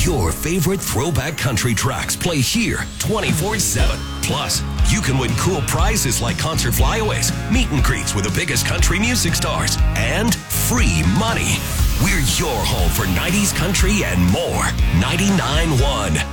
Your favorite throwback country tracks play here 24/7. Plus, you can win cool prizes like concert flyaways, meet and greets with the biggest country music stars, and free money. We're your home for 90s country and more. 99.1